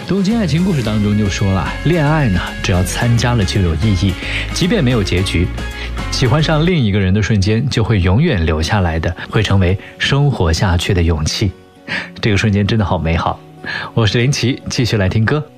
东京爱情故事当中就说了，恋爱呢，只要参加了就有意义，即便没有结局，喜欢上另一个人的瞬间就会永远留下来的，会成为生活下去的勇气。这个瞬间真的好美好。我是林奇，继续来听歌。